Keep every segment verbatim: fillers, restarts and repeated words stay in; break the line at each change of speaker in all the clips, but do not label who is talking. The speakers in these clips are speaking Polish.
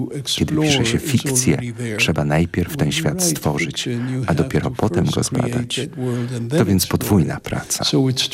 Kiedy pisze się fikcję, trzeba najpierw ten świat stworzyć, a dopiero potem go zbadać. To więc podwójna praca.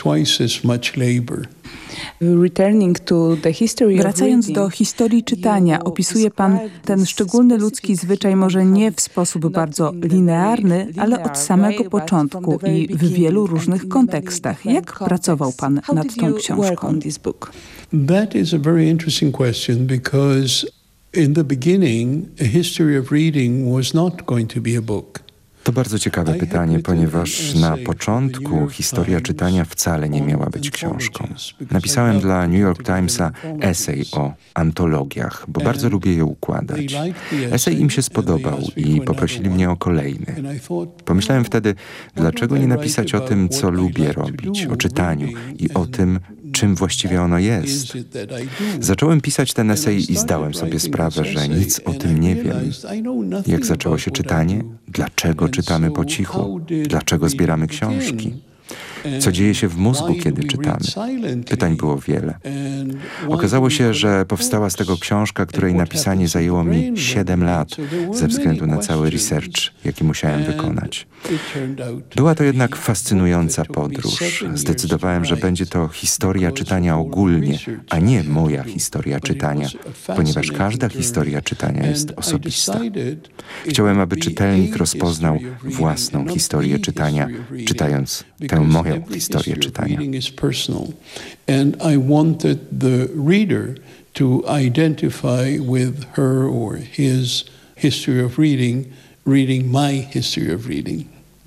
Wracając do historii czytania, opisuje pan ten szczególny ludzki zwyczaj może nie w sposób bardzo linearny, ale od samego początku i w wielu różnych kontekstach. Jak pracował pan nad tą książką?
That is a very interesting question because in the beginning, A History of Reading was not going to be a book.
To bardzo ciekawe pytanie, ponieważ na początku historia czytania wcale nie miała być książką. Napisałem dla New York Timesa esej o antologiach, bo bardzo lubię je układać. Esej im się spodobał i poprosili mnie o kolejny. Pomyślałem wtedy, dlaczego nie napisać o tym, co lubię robić, o czytaniu i o tym, czym właściwie ono jest. Zacząłem pisać ten esej i zdałem sobie sprawę, że nic o tym nie wiem. Jak zaczęło się czytanie? Dlaczego czytamy po cichu? Dlaczego zbieramy książki? Co dzieje się w mózgu, kiedy czytamy? Pytań było wiele. Okazało się, że powstała z tego książka, której napisanie zajęło mi siedem lat ze względu na cały research, jaki musiałem wykonać. Była to jednak fascynująca podróż. Zdecydowałem, że będzie to historia czytania ogólnie, a nie moja historia czytania, ponieważ każda historia czytania jest osobista. Chciałem, aby czytelnik rozpoznał własną historię czytania, czytając tę moją historię czytania.
And I wanted the reader to identify with her or his history of reading, reading my history of reading.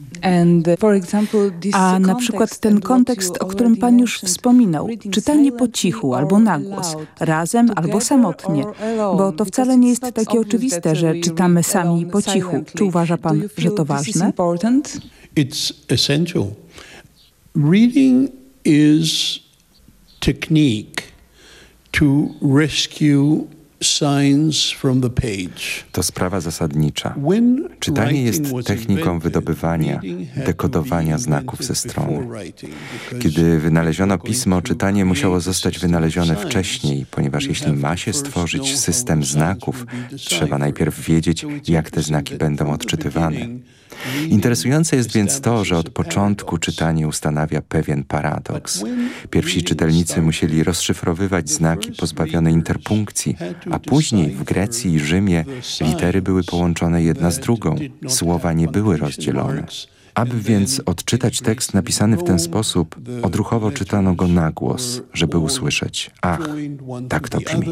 A na przykład ten kontekst, o którym pan już wspominał, czytanie po cichu albo na głos, razem albo samotnie, bo to wcale nie jest takie oczywiste, że czytamy sami po cichu. Czy uważa pan, że to ważne?
It's essential. Reading is technique to rescue signs from the page.
To sprawa zasadnicza. Czytanie jest techniką wydobywania, dekodowania znaków ze strony. Kiedy wynaleziono pismo, czytanie musiało zostać wynalezione wcześniej, ponieważ jeśli ma się stworzyć system znaków, trzeba najpierw wiedzieć, jak te znaki będą odczytywane. Interesujące jest więc to, że od początku czytanie ustanawia pewien paradoks. Pierwsi czytelnicy musieli rozszyfrowywać znaki pozbawione interpunkcji, a później w Grecji i Rzymie litery były połączone jedna z drugą, słowa nie były rozdzielone. Aby więc odczytać tekst napisany w ten sposób, odruchowo czytano go na głos, żeby usłyszeć: ach, tak to brzmi.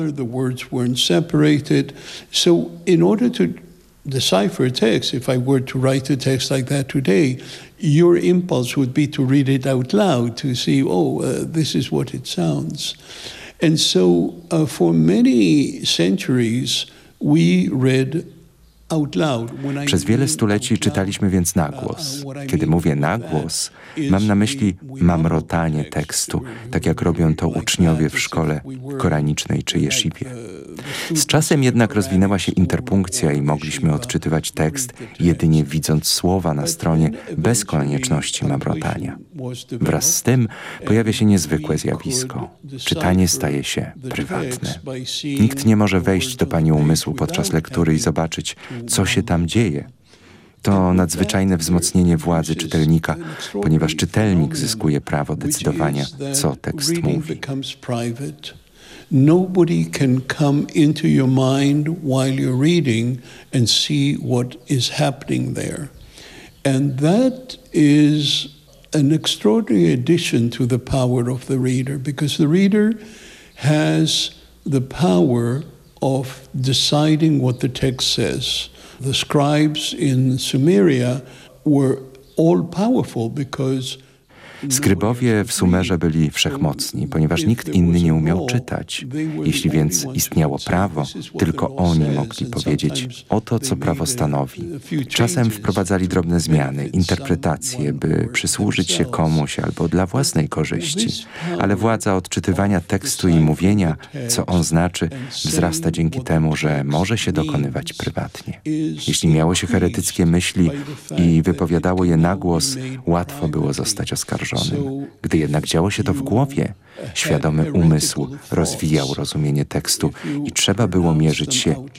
Decipher text, if I were to write a text like that today, your impulse would be to read it out loud, to see, oh, uh, this is what it sounds. And so uh, for many centuries, we read out loud.
Przez wiele stuleci czytaliśmy więc na głos. Kiedy mówię na głos, mam na myśli mamrotanie tekstu, tak jak robią to uczniowie w szkole koranicznej czy jesziwie. Z czasem jednak rozwinęła się interpunkcja i mogliśmy odczytywać tekst jedynie widząc słowa na stronie bez konieczności mamrotania. Wraz z tym pojawia się niezwykłe zjawisko. Czytanie staje się prywatne. Nikt nie może wejść do pani umysłu podczas lektury i zobaczyć, co się tam dzieje. To nadzwyczajne wzmocnienie władzy czytelnika, ponieważ czytelnik zyskuje prawo decydowania, co tekst mówi.
Nobody can come into your mind while you're reading and see what is happening there. And that is an extraordinary addition to the power of the reader, because the reader has the power of deciding what the text says. The scribes in Sumeria were all powerful because
Skrybowie w Sumerze byli wszechmocni, ponieważ nikt inny nie umiał czytać. Jeśli więc istniało prawo, tylko oni mogli powiedzieć oto, co prawo stanowi. Czasem wprowadzali drobne zmiany, interpretacje, by przysłużyć się komuś albo dla własnej korzyści. Ale władza odczytywania tekstu i mówienia, co on znaczy, wzrasta dzięki temu, że może się dokonywać prywatnie. Jeśli miało się heretyckie myśli i wypowiadało je na głos, łatwo było zostać oskarżonym. Gdy jednak działo się to w głowie, świadomy umysł rozwijał rozumienie tekstu i trzeba było mierzyć się